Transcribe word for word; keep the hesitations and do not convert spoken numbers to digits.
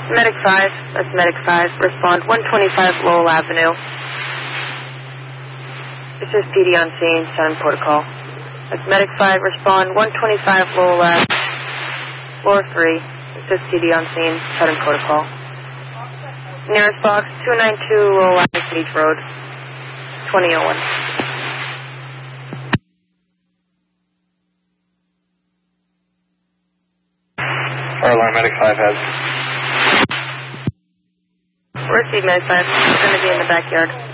Medic five, that's Medic five, respond one twenty-five Lowell Avenue. This is P D on scene, Southern Protocol. That's Medic five, respond one twenty-five Lowell Avenue, floor three. This is P D on scene, Southern Protocol. Nearest box, two ninety-two Lowell Avenue, Beach Road, twenty oh one. Airline Medic five has. Receive Medic five, it's going to be in the backyard.